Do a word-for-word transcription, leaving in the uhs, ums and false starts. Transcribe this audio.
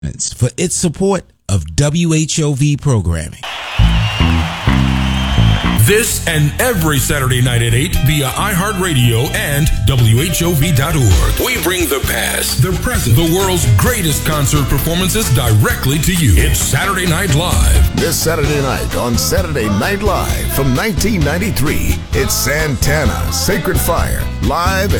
for its support of W H O V programming. This and every Saturday night at eight via iHeartRadio and W H O V dot org. We bring the past, the present, the world's greatest concert performances directly to you. It's Saturday Night Live. This Saturday night on Saturday Night Live from nineteen ninety-three, it's Santana, Sacred Fire, live at